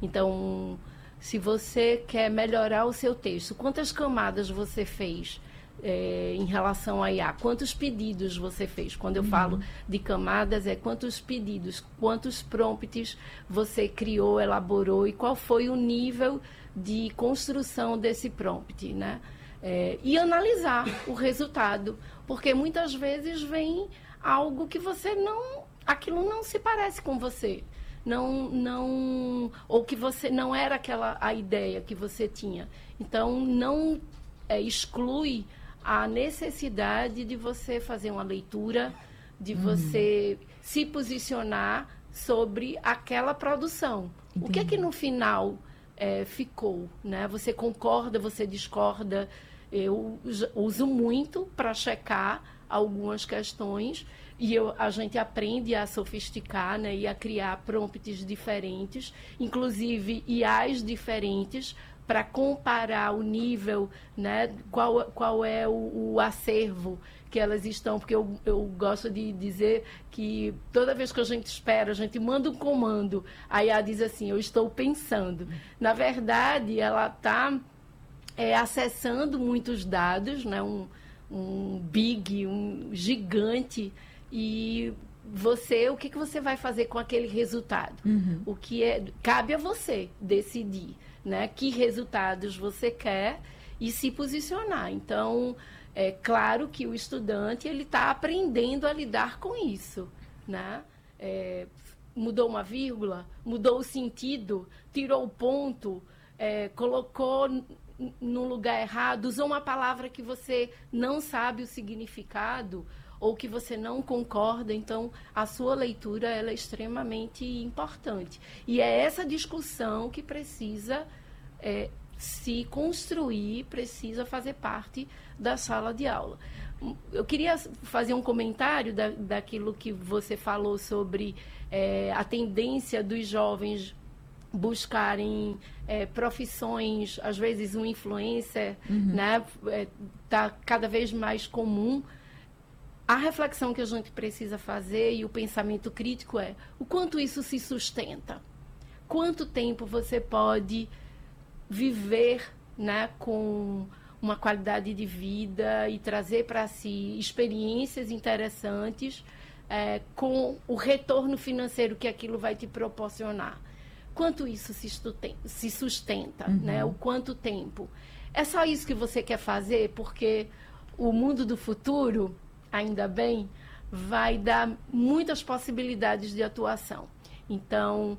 Então, se você quer melhorar o seu texto, quantas camadas você fez em relação a IA? Quantos pedidos você fez? Quando eu falo de camadas, quantos pedidos, quantos prompts você criou, elaborou e qual foi o nível de construção desse prompt, né? E analisar o resultado, porque muitas vezes vem algo que você aquilo não se parece com você, ou que você não era a ideia que você tinha. Então, não exclui a necessidade de você fazer uma leitura, de você se posicionar sobre aquela produção. Entendi. O que é que no final ficou, né? Você concorda, você discorda? Eu uso muito para checar algumas questões e a gente aprende a sofisticar, né, e a criar prompts diferentes, inclusive IAs diferentes, para comparar o nível, né, qual é o acervo que elas estão, porque eu gosto de dizer que toda vez que a gente manda um comando, a IA diz assim, eu estou pensando. Na verdade, ela está acessando muitos dados, né, um gigante, e o que você vai fazer com aquele resultado? O que cabe a você decidir, né, que resultados você quer e se posicionar. Então, é claro que o estudante ele está aprendendo a lidar com isso, né? Mudou uma vírgula, mudou o sentido, tirou o ponto, colocou no lugar errado, usou uma palavra que você não sabe o significado ou que você não concorda. Então, a sua leitura ela é extremamente importante. E é essa discussão que precisa se construir, precisa fazer parte da sala de aula. Eu queria fazer um comentário daquilo que você falou sobre a tendência dos jovens buscarem profissões, às vezes um influencer, né, tá cada vez mais comum. A reflexão que a gente precisa fazer e o pensamento crítico o quanto isso se sustenta. Quanto tempo você pode viver, né, com uma qualidade de vida e trazer para si experiências interessantes com o retorno financeiro que aquilo vai te proporcionar. Quanto isso se sustenta, né? O quanto tempo. É só isso que você quer fazer? Porque o mundo do futuro, ainda bem, vai dar muitas possibilidades de atuação. Então,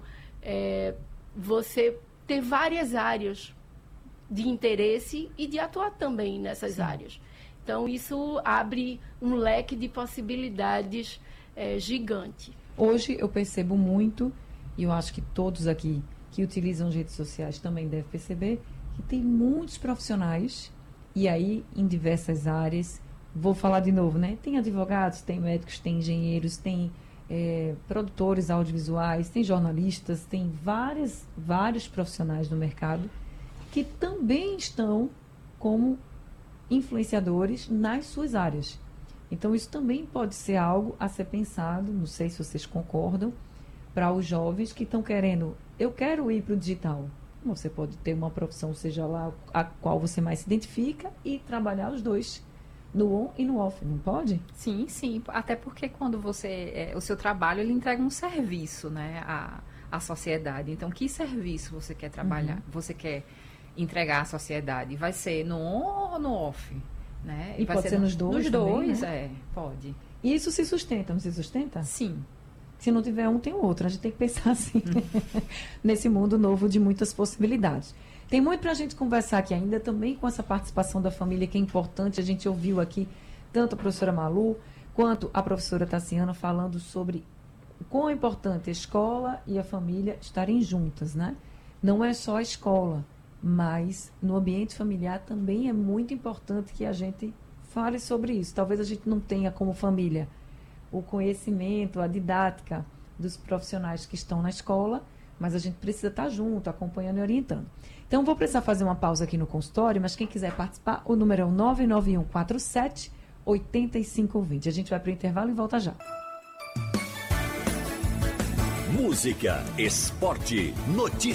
você ter várias áreas de interesse e de atuar também nessas áreas. Então, isso abre um leque de possibilidades gigante. Hoje eu percebo muito, e eu acho que todos aqui que utilizam as redes sociais também devem perceber, que tem muitos profissionais, e aí em diversas áreas, vou falar de novo, né? Tem advogados, tem médicos, tem engenheiros, tem produtores audiovisuais, tem jornalistas, tem vários profissionais no mercado que também estão como influenciadores nas suas áreas. Então, isso também pode ser algo a ser pensado, não sei se vocês concordam, para os jovens que estão querendo, eu quero ir para o digital. Você pode ter uma profissão, seja lá a qual você mais se identifica, e trabalhar os dois, no on e no off, não pode? Sim, sim. Até porque quando o seu trabalho, ele entrega um serviço, né, à sociedade. Então, que serviço você quer trabalhar? Você quer entregar à sociedade? Vai ser no on ou no off? Né? E vai pode ser nos dois? Nos dois, né? Pode. E isso se sustenta, não se sustenta? Sim. Se não tiver um, tem o outro. A gente tem que pensar assim, nesse mundo novo de muitas possibilidades. Tem muito para a gente conversar aqui ainda, também com essa participação da família, que é importante. A gente ouviu aqui tanto a professora Malu, quanto a professora Tassiana falando sobre o quão é importante a escola e a família estarem juntas, né? Não é só a escola, mas no ambiente familiar também é muito importante que a gente fale sobre isso. Talvez a gente não tenha como família o conhecimento, a didática dos profissionais que estão na escola, mas a gente precisa estar junto, acompanhando e orientando. Então, vou precisar fazer uma pausa aqui no consultório, mas quem quiser participar, o número é o 99147-8520. A gente vai para o intervalo e volta já. Música, esporte, notícias.